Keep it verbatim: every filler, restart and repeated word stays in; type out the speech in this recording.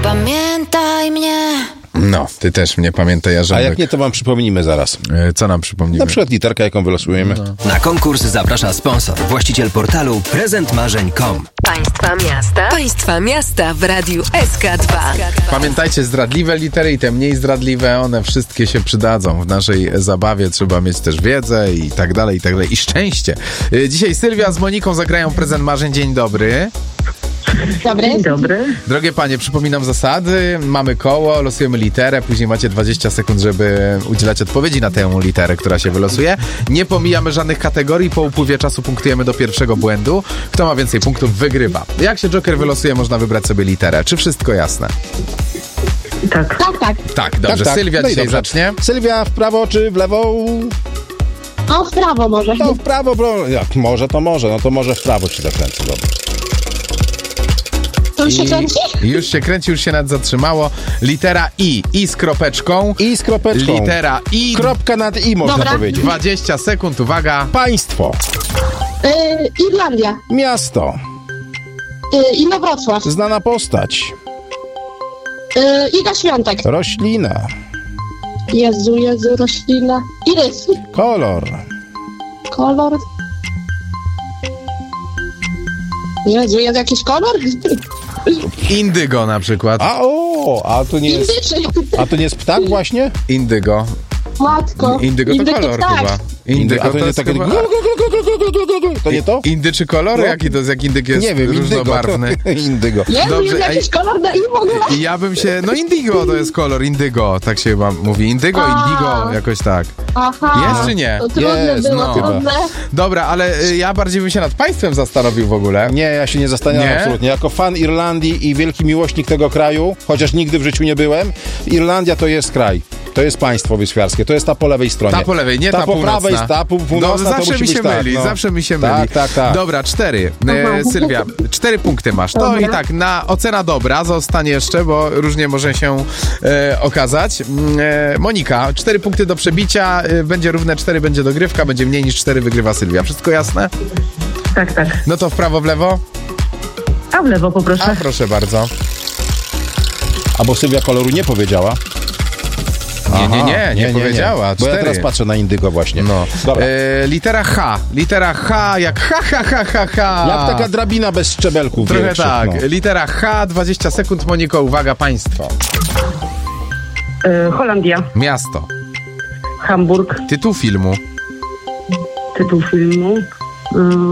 Pamiętaj mnie. No, ty też mnie pamiętaj, Jarzemek. A jak nie, to wam przypomnimy zaraz. E, Co nam przypomnimy? Na przykład literka, jaką wylosujemy. No. Na konkurs zaprasza sponsor, właściciel portalu prezent marzeń kropka com. Państwa miasta. Państwa miasta w radiu S K dwa. Pamiętajcie, zdradliwe litery i te mniej zdradliwe, one wszystkie się przydadzą. W naszej zabawie trzeba mieć też wiedzę i tak dalej, i tak dalej. I szczęście. E, Dzisiaj Sylwia z Moniką zagrają prezent marzeń. Dzień dobry. Dobry. Dzień dobry. Drogie panie, przypominam zasady. Mamy koło, losujemy literę, później macie dwadzieścia sekund, żeby udzielać odpowiedzi na tę literę, która się wylosuje. Nie pomijamy żadnych kategorii, po upływie czasu punktujemy do pierwszego błędu. Kto ma więcej punktów, wygrywa. Jak się Joker wylosuje, można wybrać sobie literę. Czy wszystko jasne? Tak. Tak, tak. Tak, dobrze. Tak, tak. Sylwia No i dzisiaj dobrze. zacznie. Sylwia, w prawo czy w lewo? O, w prawo może. No w prawo, bro. Jak może, to może. No to może w prawo ci zakręcę. Dobra. To już się kręci? Już się kręci, już się nawet zatrzymało. Litera I. I z kropeczką. I z kropeczką. Litera I. Kropka nad i, można Dobra. powiedzieć. dwadzieścia sekund, uwaga. Państwo. Yy, Irlandia. Miasto. Yy, Inowrocław. Znana postać. Yy, Iga Świątek. Roślina. Jezu, Jezu, roślina. Irys. Kolor. Kolor. Jezu, jest jakiś kolor? Indygo na przykład. A o, a to nie jest... Indyczny. A to nie jest ptak właśnie? Indygo. Matko. Indygo to kolor tak. chyba. Indygo A to nie jest takie... chyba... To nie to? Indy czy kolor? No. Jaki to jest? Jak indyk jest Nie wiem, indygo. różnobarwny? Indygo. Jezu, Dobrze, jest jakiś ej. kolor na i w ogóle. I ja bym się... No indygo to jest kolor, indygo. Tak się chyba mówi. Indygo, A. indygo, jakoś tak. Aha. Jest czy nie? To trudne Jest, było, no. trudne. Dobra, ale y, ja bardziej bym się nad państwem zastanowił w ogóle. Nie, ja się nie zastanawiam Nie? absolutnie. Jako fan Irlandii i wielki miłośnik tego kraju, chociaż nigdy w życiu nie byłem, Irlandia to jest kraj. To jest państwo wyspiarskie. To jest ta po lewej stronie. Ta po lewej, nie ta, ta po północna. prawej, ta pół- północna, no, to zawsze musi mi być się tak, myli, no. zawsze mi się myli. Tak, tak, tak. Dobra, cztery. E, Sylwia, cztery punkty masz. To Dobra. i tak, na ocena dobra, zostanie jeszcze, bo różnie może się e, okazać. Mm, E, Monika, cztery punkty do przebicia, e, będzie równe cztery, będzie dogrywka, będzie mniej niż cztery, wygrywa Sylwia. Wszystko jasne? Tak, tak. No to w prawo, w lewo? A w lewo poproszę. A proszę bardzo. A bo Sylwia koloru nie powiedziała. Nie, nie, nie, nie, powiedziała. Bo ja Cztery. teraz patrzę na indygo właśnie. No. Dobra. E, litera H. Litera H jak ha, ha, ha, ha, ha. Jak taka drabina bez szczebelków Trochę większych, tak. no. Litera H, dwadzieścia sekund. Moniko, uwaga, państwo. Y, Holandia. Miasto. Hamburg. Tytuł filmu. Tytuł filmu. Y,